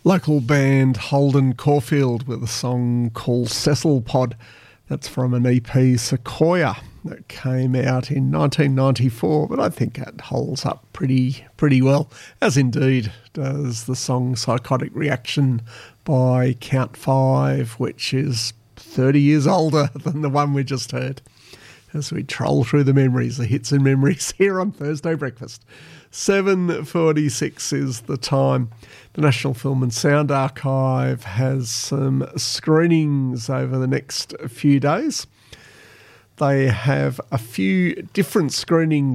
Local band Holden Caulfield with a song called Cecil Pod. That's from an EP, Sequoia, that came out in 1994, but I think it holds up pretty well, as indeed does the song Psychotic Reaction by Count 5, which is 30 years older than the one we just heard, as we troll through the memories, the hits and memories here on Thursday Breakfast. 7:46 is the time. The National Film and Sound Archive has some screenings over the next few days. They have a few screening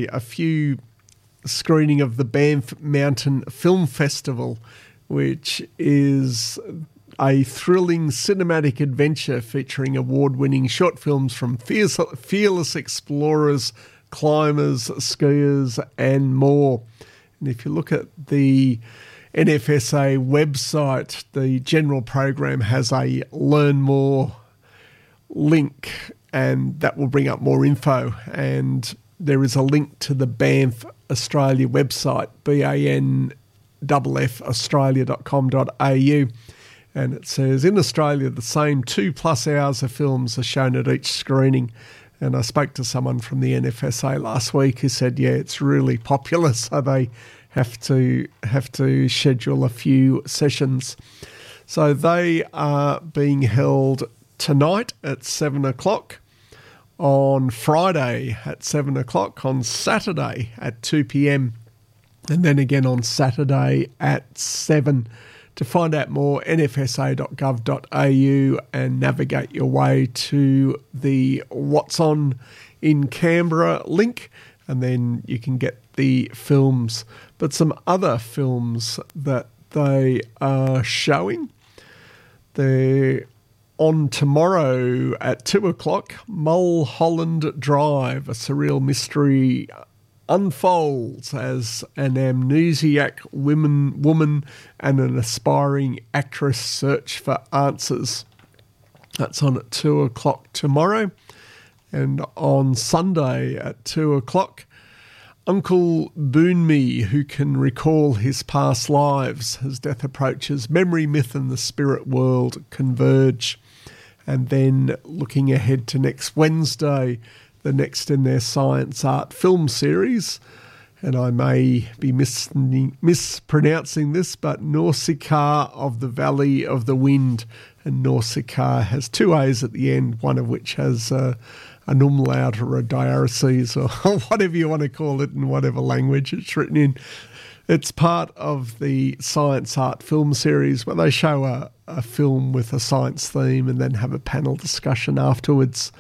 of the Banff Mountain Film Festival, which is a thrilling cinematic adventure featuring award-winning short films from fearless explorers, climbers, skiers, and more. And if you look at the NFSA website, the general program has a Learn More link, and that will bring up more info. And there is a link to the Banff Australia website, banffaustralia.com.au. And it says, in Australia, the same 2+ hours of films are shown at each screening. And I spoke to someone from the NFSA last week who said, yeah, it's really popular, so they have to schedule a few sessions. So they are being held tonight at 7 o'clock, on Friday at 7 o'clock, on Saturday at 2 p.m, and then again on Saturday at 7. To find out more, nfsa.gov.au, and navigate your way to the What's On in Canberra link, and then you can get the films. But some other films that they are showing, they're on tomorrow at 2 o'clock, Mulholland Drive, a surreal mystery unfolds as an amnesiac woman and an aspiring actress search for answers. That's on at 2 o'clock tomorrow. And on Sunday at 2 o'clock, Uncle Boonmee, who can recall his past lives as death approaches, memory, myth and the spirit world converge. And then looking ahead to next Wednesday, the next in their Science Art film series, and I may be mispronouncing this, but Nausicaa of the Valley of the Wind. And Nausicaa has 2 A's at the end, one of which has an umlaut or a diaresis or whatever you want to call it in whatever language it's written in. It's part of the Science Art film series where they show a film with a science theme and then have a panel discussion afterwards.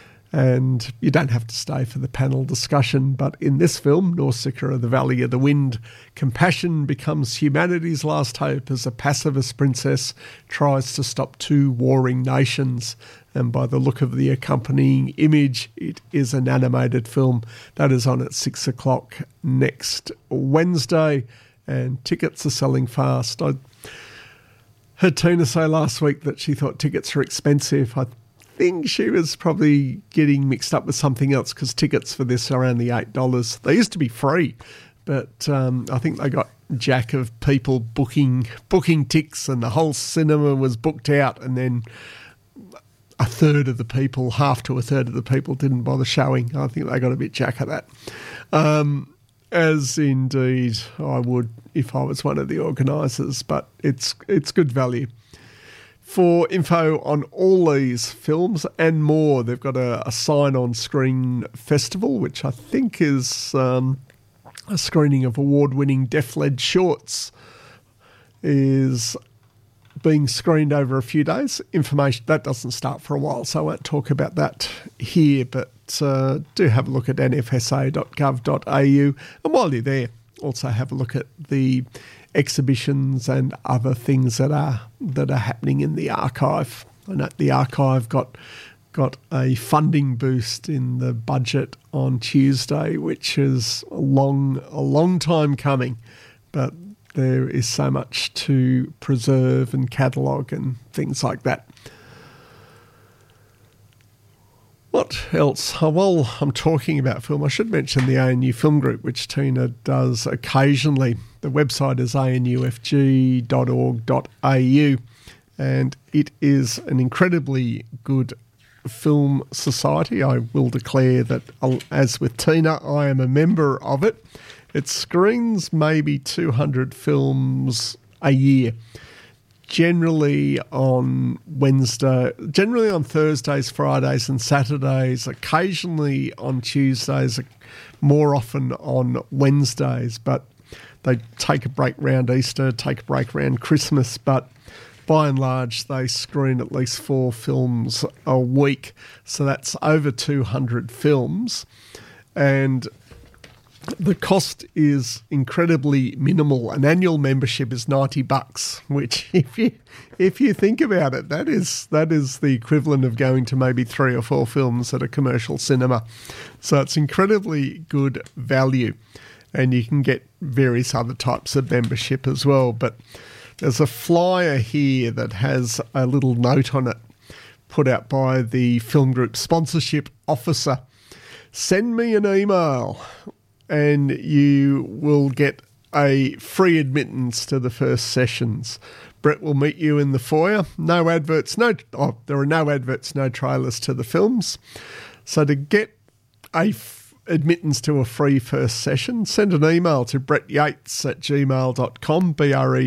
And you don't have to stay for the panel discussion, but in this film, Nausicaa of the Valley of the Wind, compassion becomes humanity's last hope as a pacifist princess tries to stop 2 warring nations. And by the look of the accompanying image, it is an animated film. That is on at 6 o'clock next Wednesday, and tickets are selling fast. I heard Tina say last week that she thought tickets are expensive. I think she was probably getting mixed up with something else, because tickets for this are only $8. They used to be free, but I think they got jack of people booking ticks, and the whole cinema was booked out, and then half to a third of the people didn't bother showing. I think they got a bit jack of that. As indeed I would if I was one of the organisers, but it's good value. For info on all these films and more, they've got a Sign on Screen festival, which I think is a screening of award-winning Deaf-led shorts, is being screened over a few days. Information that doesn't start for a while, so I won't talk about that here, but do have a look at nfsa.gov.au, and while you're there, also have a look at the exhibitions and other things that are happening in the archive. I know the archive got a funding boost in the budget on Tuesday, which is a long time coming, but there is so much to preserve and catalogue and things like that. What else? While I'm talking about film, I should mention the ANU Film Group, which Tina does occasionally. The website is anufg.org.au, and it is an incredibly good film society. I will declare that, as with Tina, I am a member of it. It screens maybe 200 films a year. Generally on Thursdays, Fridays and Saturdays, occasionally on Tuesdays, more often on Wednesdays, but they take a break round Easter, take a break around Christmas, but by and large they screen at least 4 films a week, so that's over 200 films, and the cost is incredibly minimal. An annual membership is $90, which, if you think about it, that is the equivalent of going to maybe 3 or 4 films at a commercial cinema. So it's incredibly good value, and you can get various other types of membership as well. But there's a flyer here that has a little note on it, put out by the film group sponsorship officer. Send me an email, and you will get a free admittance to the first sessions. Brett will meet you in the foyer. There are no adverts, no trailers to the films. So to get admittance to a free first session, send an email to brettyates@gmail.com,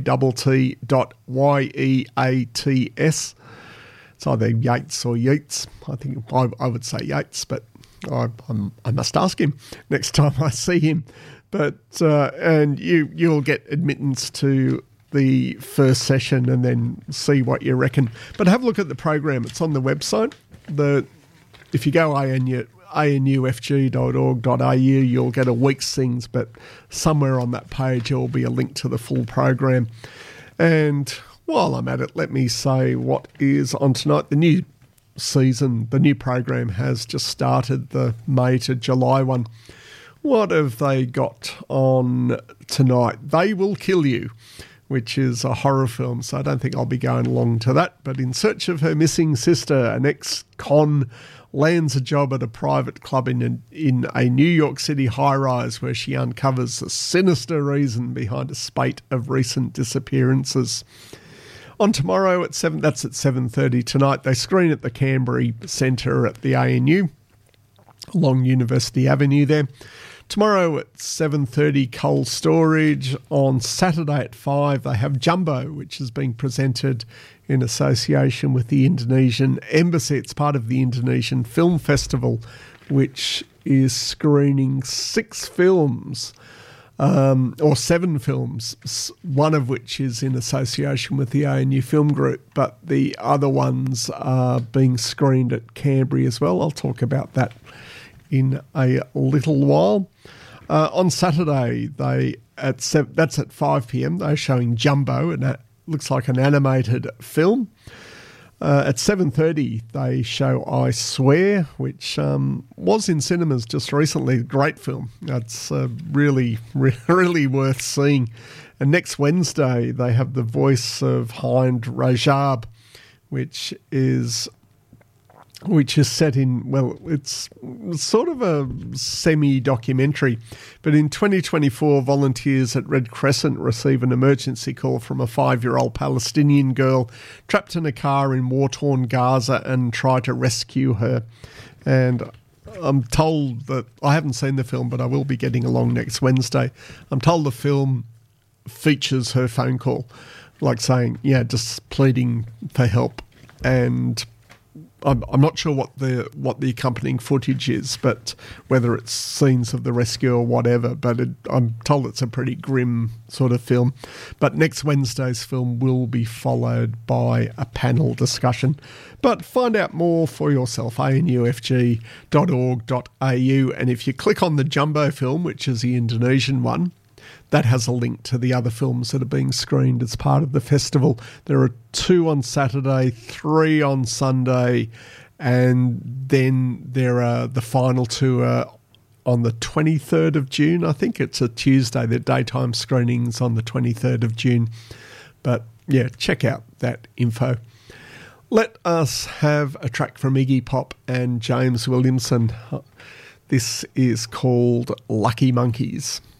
BRETT.YEATS. It's either Yates or Yeats. I think I would say Yates, but I must ask him next time I see him. But and you'll get admittance to the first session and then see what you reckon. But have a look at the program. It's on the website. If you go anufg.org.au, you'll get a week's things, but somewhere on that page there will be a link to the full program. And while I'm at it, let me say what is on tonight. The new season, the new program has just started, the May to July one. What have they got on tonight? They Will Kill You, which is a horror film, so I don't think I'll be going along to that. But in search of her missing sister, an ex-con lands a job at a private club in a New York City high-rise where she uncovers the sinister reason behind a spate of recent disappearances. On tomorrow at 7, that's at 7:30 tonight, they screen at the Canberra Centre at the ANU, along University Avenue there. Tomorrow at 7:30, Cold Storage. On Saturday at 5, they have Jumbo, which is being presented in association with the Indonesian Embassy. It's part of the Indonesian Film Festival, which is screening 6 films. Or 7 films, one of which is in association with the ANU Film Group, but the other ones are being screened at Canberra as well. I'll talk about that in a little while. On Saturday, that's at 5 p.m, they're showing Jumbo, and that looks like an animated film. At 7:30, they show I Swear, which was in cinemas just recently. Great film. It's really, really worth seeing. And next Wednesday, they have The Voice of Hind Rajab, which is set in, well, it's sort of a semi-documentary. But in 2024, volunteers at Red Crescent receive an emergency call from a 5-year-old Palestinian girl trapped in a car in war-torn Gaza and try to rescue her. And I'm told that, I haven't seen the film, but I will be getting along next Wednesday. I'm told the film features her phone call, like saying, just pleading for help. And I'm not sure what the accompanying footage is, but whether it's scenes of the rescue or whatever, but I'm told it's a pretty grim sort of film. But next Wednesday's film will be followed by a panel discussion. But find out more for yourself, anufg.org.au, and if you click on the Jumbo film, which is the Indonesian one, that has a link to the other films that are being screened as part of the festival. There are 2 on Saturday, 3 on Sunday, and then there are the final 2 on the 23rd of June. I think it's a Tuesday. The daytime screenings on the 23rd of June. But, check out that info. Let us have a track from Iggy Pop and James Williamson. This is called Lucky Monkeys.